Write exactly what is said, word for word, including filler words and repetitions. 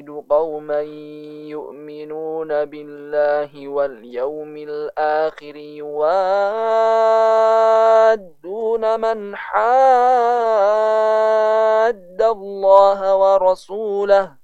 قوما يؤمنون بالله واليوم الآخر يوادون من حاد الله ورسوله